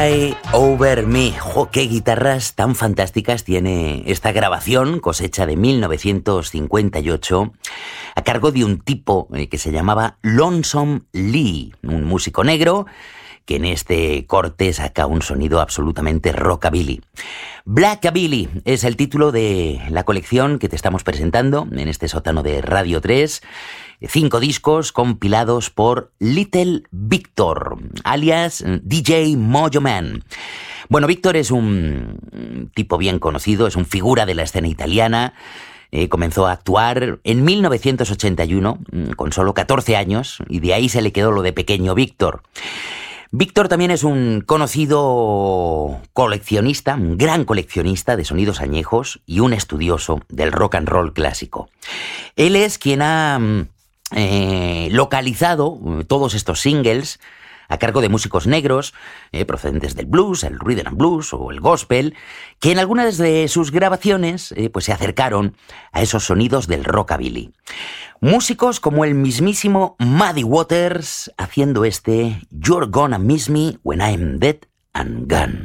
Fly Over Me. ¡Jo, qué guitarras tan fantásticas tiene esta grabación, cosecha de 1958, a cargo de un tipo que se llamaba Lonesome Lee, un músico negro que en este corte saca un sonido absolutamente rockabilly. Blackabilly es el título de la colección que te estamos presentando en este sótano de Radio 3. 5 discos compilados por Little Victor, alias DJ Mojo Man. Bueno, Víctor es un tipo bien conocido, es un figura de la escena italiana. Comenzó a actuar en 1981, con solo 14 años, y de ahí se le quedó lo de pequeño Víctor. Víctor también es un conocido coleccionista, un gran coleccionista de sonidos añejos y un estudioso del rock and roll clásico. Él es quien ha localizado todos estos singles a cargo de músicos negros procedentes del blues, el rhythm and blues o el gospel, que en algunas de sus grabaciones pues se acercaron a esos sonidos del rockabilly. Músicos como el mismísimo Muddy Waters haciendo este You're Gonna Miss Me When I'm Dead and Gone.